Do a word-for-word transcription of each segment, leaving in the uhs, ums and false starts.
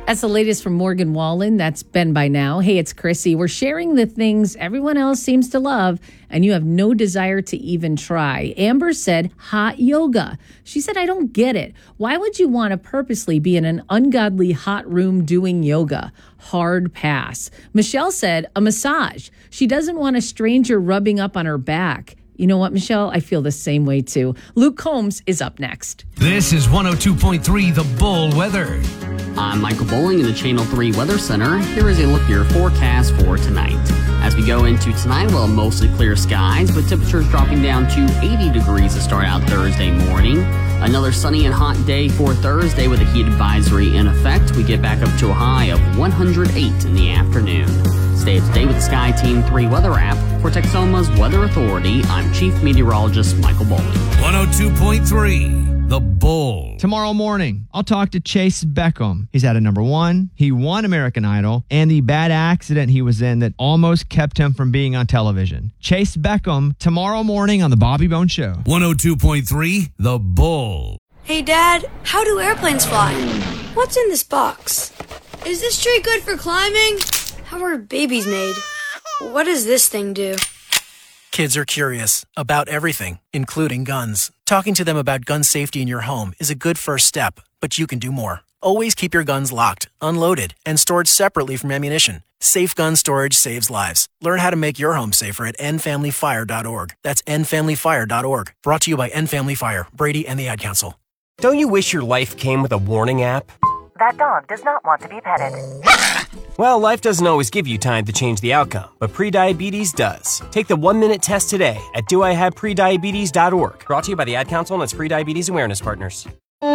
That's the latest from Morgan Wallen. That's Ben by now. Hey, it's Chrissy. We're sharing the things everyone else seems to love, and you have no desire to even try. Amber said hot yoga. She said, I don't get it. Why would you want to purposely be in an ungodly hot room doing yoga? Hard pass. Michelle said a massage. She doesn't want a stranger rubbing up on her back. You know what, Michelle? I feel the same way, too. Luke Combs is up next. This is one oh two point three The Bull Weather. I'm Michael Bowling in the Channel three Weather Center. Here is a look at your forecast for tonight. As we go into tonight, well, mostly clear skies, but temperatures dropping down to eighty degrees to start out Thursday morning. Another sunny and hot day for Thursday with a heat advisory in effect. We get back up to a high of one hundred eight in the afternoon. Stay up to date with the Sky Team three weather app. For Texoma's Weather Authority, I'm Chief Meteorologist Michael Bowling. one oh two point three The Bull. Tomorrow morning, I'll talk to Chase Beckham. He's at a number one. He won American Idol and the bad accident he was in that almost kept him from being on television. Chase Beckham tomorrow morning on The Bobby Bones Show. one oh two point three The Bull. Hey, Dad, how do airplanes fly? What's in this box? Is this tree good for climbing? How are babies made? What does this thing do? Kids are curious about everything, including guns. Talking to them about gun safety in your home is a good first step, but you can do more. Always keep your guns locked, unloaded, and stored separately from ammunition. Safe gun storage saves lives. Learn how to make your home safer at end family fire dot org. That's end family fire dot org. Brought to you by End Family Fire, Brady, and the Ad Council. Don't you wish your life came with a warning app? That dog does not want to be petted. Well, life doesn't always give you time to change the outcome, but prediabetes does. Take the one-minute test today at do I have prediabetes dot org. Brought to you by the Ad Council and its Prediabetes Awareness Partners.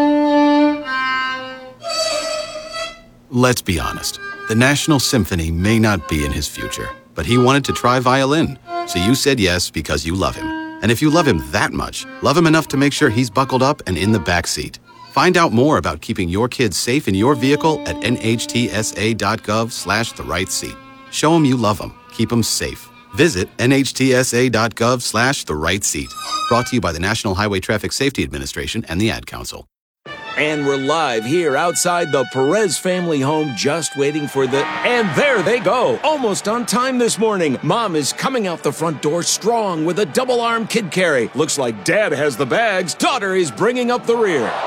Let's be honest. The National Symphony may not be in his future, but he wanted to try violin. So you said yes because you love him. And if you love him that much, love him enough to make sure he's buckled up and in the back seat. Find out more about keeping your kids safe in your vehicle at nhtsa.gov slash the right seat. Show them you love them. Keep them safe. Visit nhtsa.gov slash the right seat. Brought to you by the National Highway Traffic Safety Administration and the Ad Council. And we're live here outside the Perez family home, just waiting for the... And there they go, almost on time this morning. Mom is coming out the front door strong with a double-arm kid carry. Looks like Dad has the bags. Daughter is bringing up the rear.